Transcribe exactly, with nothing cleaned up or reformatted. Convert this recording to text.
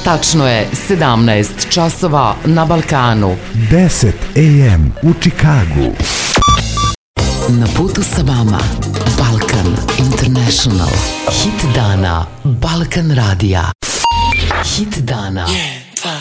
Tačno je sedamnaest časova na Balkanu. deset a m u Čikagu. Na putu sa vama Balkan International. Hit dana Balkan Radija. Hit dana.